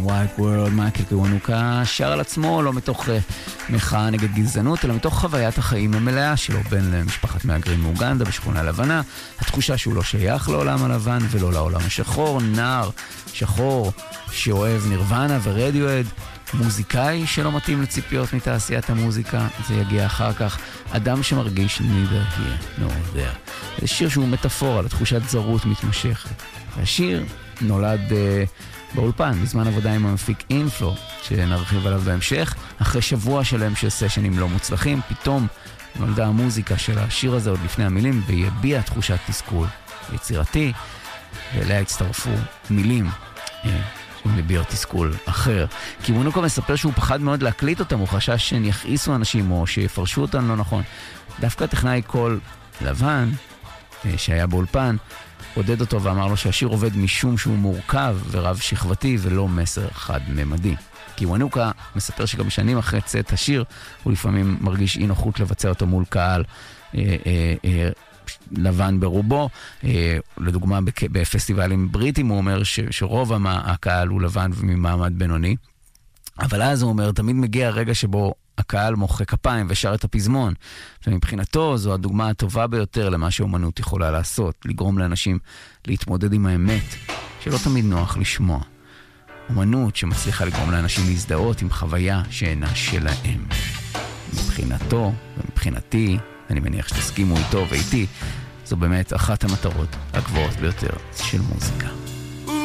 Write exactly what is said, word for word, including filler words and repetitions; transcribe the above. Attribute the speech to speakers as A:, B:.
A: White World, מייקל קיוונוקה שר על עצמו לא מתוך uh, מחאה נגד גזענות, אלא מתוך חוויית החיים המלאה שלו, בין למשפחת מהגרים מאוגנדה בשכונה לבנה, התחושה שהוא לא שייך לעולם הלבן ולא לעולם השחור, נער שחור שאוהב נירוונה ורדיואד, מוזיקאי שלא מתאים לציפיות מתעשיית המוזיקה, זה יגיע אחר כך, אדם שמרגיש neither here nor there. זה שיר שהוא מטאפורה על תחושת זרות מתמשכת. והשיר נולד uh, באולפן, בזמן עבודה עם המפיק אינפלו, שנרחיב עליו בהמשך. אחרי שבוע שלהם של סשנים לא מוצלחים, פתאום נולדה המוזיקה של השיר הזה עוד לפני המילים, והיא הביעה תחושת תסכול יצירתי, ואליה הצטרפו מילים uh, שמביע תסכול אחר. קיוונוקה מספר שהוא פחד מאוד להקליט אותם, הוא חשש שהם יכעיסו אנשים או שיפרשו אותם לא נכון. דווקא טכנאי קול לבן, uh, שהיה באולפן, עודד אותו ואמר לו שהשיר עובד משום שהוא מורכב ורב שכבתי ולא מסר חד-ממדי. קיוונוקה מספר שגם שנים אחרי צאת השיר הוא לפעמים מרגיש אי נוחות לבצע אותו מול קהל אה, אה, אה, לבן ברובו. אה, לדוגמה בפסטיבלים בריטים הוא אומר ש, שרוב הקהל הוא לבן וממעמד בינוני, אבל אז הוא אומר תמיד מגיע הרגע שבו הקהל מוחא כפיים ושר את הפזמון. ומבחינתו זו הדוגמה הטובה ביותר למה שאומנות יכולה לעשות, לגרום לאנשים להתמודד עם האמת, שלא תמיד נוח לשמוע. אומנות שמצליחה לגרום לאנשים להזדהות עם חוויה שאינה שלהם. מבחינתו ומבחינתי, אני מניח שתסכימו איתו ואיתי, זו באמת אחת המטרות הגבוהות ביותר של מוזיקה.